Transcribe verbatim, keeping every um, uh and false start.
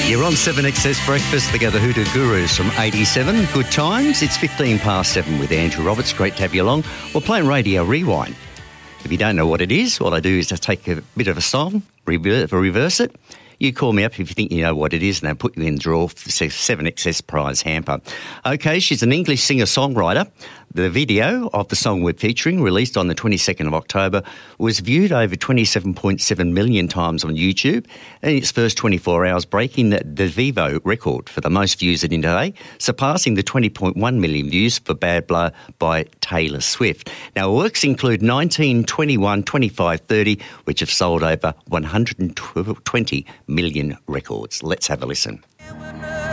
You're on seven X S Breakfast, the Gather Hoodoo Gurus from eighty-seven. Good times. It's fifteen past seven with Andrew Roberts. Great to have you along. We're playing Radio Rewind. If you don't know what it is, what I do is I take a bit of a song, reverse, reverse it. You call me up if you think you know what it is, and they'll put you in the draw for the seven X S prize hamper. Okay, she's an English singer-songwriter. The video of the song we're featuring, released on the twenty-second of October, was viewed over twenty-seven point seven million times on YouTube in its first twenty-four hours, breaking the, the Vivo record for the most views in a day, surpassing the twenty point one million views for Bad Blood by Taylor Swift. Now, works include nineteen, twenty-one, twenty-five, thirty, which have sold over one hundred twenty million records. Let's have a listen.